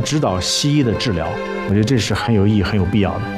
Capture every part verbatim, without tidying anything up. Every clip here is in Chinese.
指导西医的治疗，我觉得这是很有意义、很有必要的。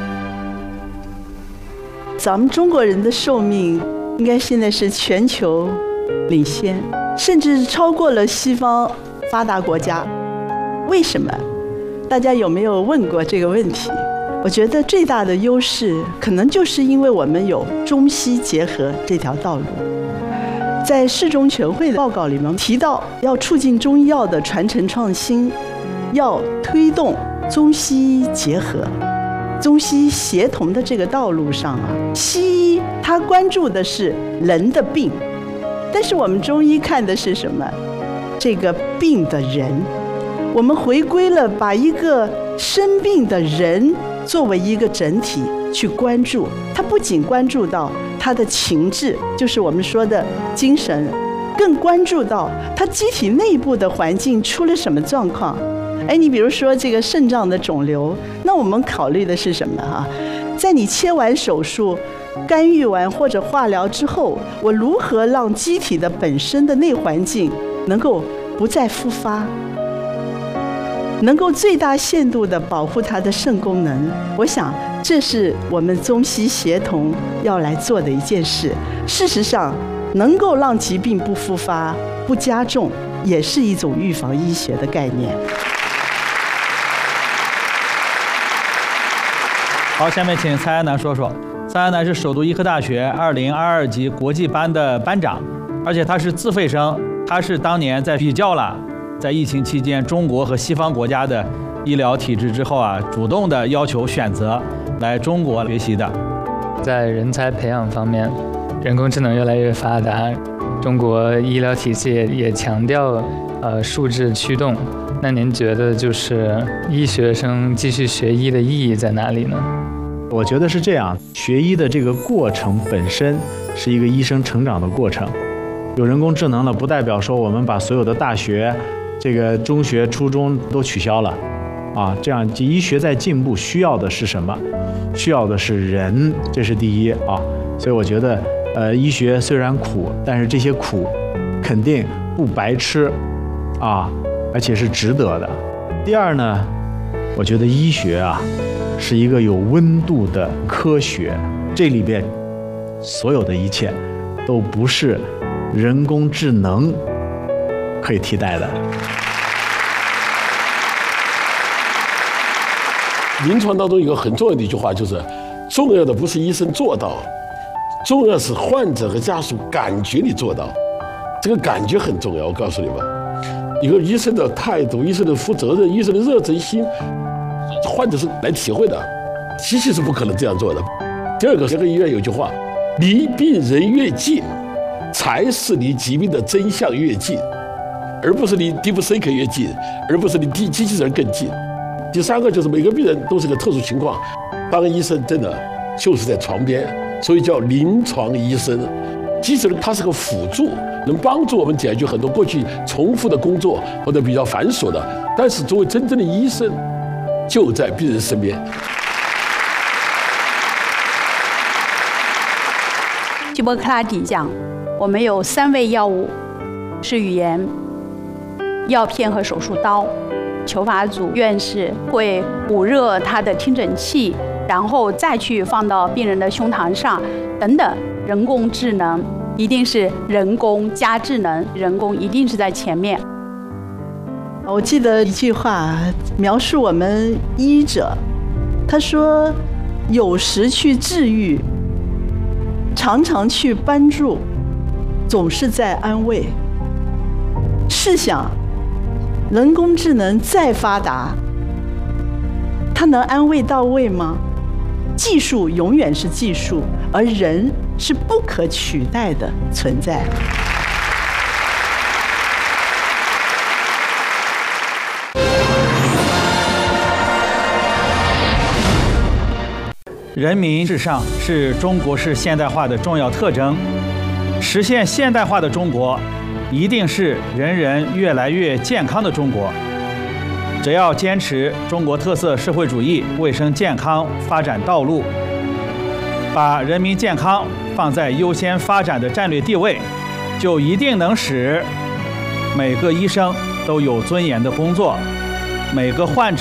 咱们中国人的寿命应该现在是全球领先，甚至超过了西方发达国家。为什么？大家有没有问过这个问题？我觉得最大的优势可能就是因为我们有中西结合这条道路。在世中全会的报告里面提到，要促进中医药的传承创新，要推动中西医结合、中西协同的这个道路上啊，西医它关注的是人的病，但是我们中医看的是什么？这个病的人。我们回归了把一个生病的人作为一个整体去关注，他不仅关注到他的情志，就是我们说的精神，更关注到他机体内部的环境出了什么状况。哎，你比如说这个肾脏的肿瘤，那我们考虑的是什么哈？在你切完手术、干预完或者化疗之后，我如何让机体的本身的内环境能够不再复发？能够最大限度地保护它的肾功能，我想这是我们中西协同要来做的一件事。事实上，能够让疾病不复发、不加重，也是一种预防医学的概念。 好，下面请蔡安南说说。蔡安南是首都医科大学二零二二级国际班的班长，而且他是自费生，他是当年在比较了在疫情期间中国和西方国家的医疗体制之后啊，主动的要求选择来中国学习的。 在人才培养方面，人工智能越来越发达，中国医疗体系也也强调呃数字驱动。那您觉得就是医学生继续学医的意义在哪里呢？ 我觉得是这样，学医的这个过程本身是一个医生成长的过程。有人工智能了，不代表说我们把所有的大学、这个中学、初中都取消了，啊，这样医学在进步，需要的是什么？需要的是人，这是第一啊。所以我觉得，呃，医学虽然苦，但是这些苦肯定不白吃，啊，而且是值得的。第二呢，我觉得医学啊是一个有温度的科学，这里边所有的一切都不是人工智能可以替代的。 临床当中有一个很重要的一句话，就是重要的不是医生做到，重要是患者和家属感觉你做到。这个感觉很重要，我告诉你们，一个医生的态度、医生的负责任、医生的热忱心，患者是来体会的，机器是不可能这样做的。第二个，这个医院有句话，离病人越近，才是离疾病的真相越近，而不是离迪布森克越近，而不是离机机器人更近。第三个就是每个病人都是个特殊情况，当医生真的就是在床边，所以叫临床医生。机器人它是个辅助，能帮助我们解决很多过去重复的工作或者比较繁琐的，但是作为真正的医生，就在病人身边。 希波克拉底讲，我们有三味药物，是语言、药片和手术刀。裘法祖院士会捂热他的听诊器，然后再去放到病人的胸膛上，等等。人工智能一定是人工加智能，人工一定是在前面。 我记得一句话描述我们医者，他说：“有时去治愈，常常去帮助，总是在安慰。”试想，人工智能再发达，它能安慰到位吗？技术永远是技术，而人是不可取代的存在。 人民至上是中国式现代化的重要特征。实现现代化的中国，一定是人人越来越健康的中国。只要坚持中国特色社会主义卫生健康发展道路，把人民健康放在优先发展的战略地位，就一定能使每个医生都有尊严的工作，每个患者